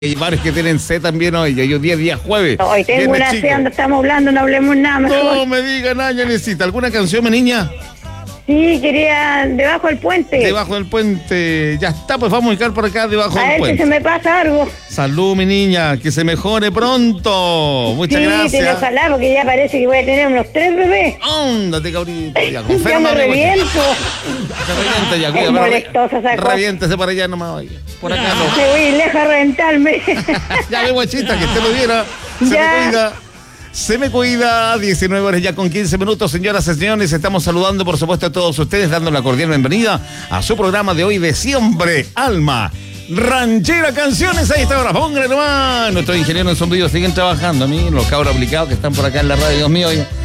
Hay varios que tienen C también hoy, y hoy día jueves. Hoy tengo una C, donde estamos hablando, no hablemos nada mejor. No me digan nada, ya necesita. ¿Alguna canción, mi niña? Sí, quería Debajo del Puente. Debajo del puente. Ya está, pues vamos a ubicar por acá debajo A del ver si puente. se me pasa algo. Salud, mi niña, que se mejore pronto. Muchas Sí, gracias. ojalá, porque ya parece que voy a tener unos 3 bebés. Ándate, cabrito. Ya, Ya me conférmame, güey. reviento. Se revienta ya, Es cuida, pero molestosa esa cosa. reviéntese para allá nomás, oye. Por acá no. Me voy lejos a reventarme. Ya ve, guachita, que usted lo viera. Se Ya. me cuida. Se me cuida, 19 horas ya con 15 minutos, señoras y señores. Estamos saludando, por supuesto, a todos ustedes, dando la cordial bienvenida a su programa de hoy de Siempre Alma Ranchera Canciones. Ahí está ahora, póngale nomás. Nuestros ingenieros en sonido siguen trabajando. A mí, los cabros aplicados que están por acá en la radio, Dios mío.